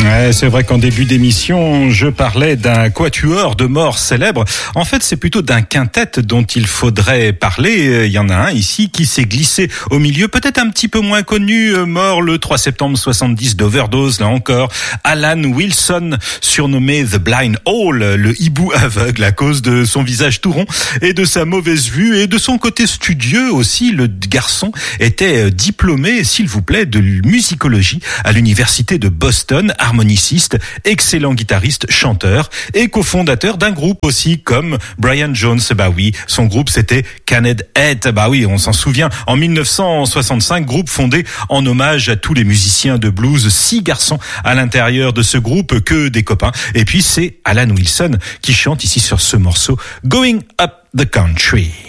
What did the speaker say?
Ouais, c'est vrai qu'en début d'émission, je parlais d'un quatuor de morts célèbres. En fait, c'est plutôt d'un quintet dont il faudrait parler. Il y en a un ici qui s'est glissé au milieu, peut-être un petit peu moins connu, mort le 3 septembre 70 d'overdose, là encore. Alan Wilson, surnommé The Blind Owl, le hibou aveugle à cause de son visage tout rond et de sa mauvaise vue et de son côté studieux aussi. Le garçon était diplômé, s'il vous plaît, de musicologie à l'université de Boston, harmoniciste, excellent guitariste, chanteur et cofondateur d'un groupe aussi comme Brian Jones. Bah oui, son groupe c'était Caned Head. Bah oui, on s'en souvient. En 1965, groupe fondé en hommage à tous les musiciens de blues. 6 garçons à l'intérieur de ce groupe, que des copains. Et puis c'est Alan Wilson qui chante ici sur ce morceau Going Up the Country.